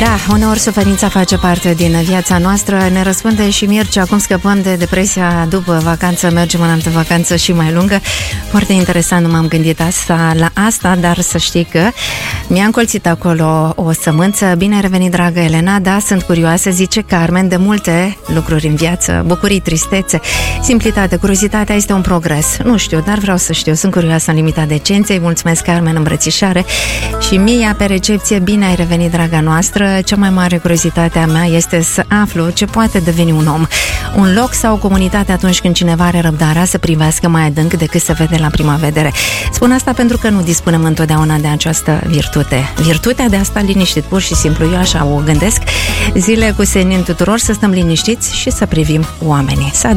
Da, uneori suferința face parte din viața noastră. Ne răspunde și Mircea cum scăpăm de depresia după vacanță, mergem în altă vacanță și mai lungă. Foarte interesant, nu m-am gândit la asta, dar să știi că mi-a încolțit acolo o sămânță. Bine ai revenit, dragă Elena. Da, sunt curioasă, zice Carmen, de multe lucruri în viață, bucurii, tristețe, simplitate, curiozitatea este un progres. Nu știu, dar vreau să știu, sunt curioasă în limita decenței. Mulțumesc, Carmen, îmbrățișare. Și Mia pe recepție, bine ai revenit, draga noastră. Cea mai mare curiozitatea mea este să aflu ce poate deveni un om. Un loc sau o comunitate atunci când cineva are răbdarea să privească mai adânc decât se vede la prima vedere. Spun asta pentru că nu dispunem întotdeauna de această virtute. Virtutea de a sta liniștit, pur și simplu, eu așa o gândesc. Zile cu senin tuturor, să stăm liniștiți și să privim oamenii.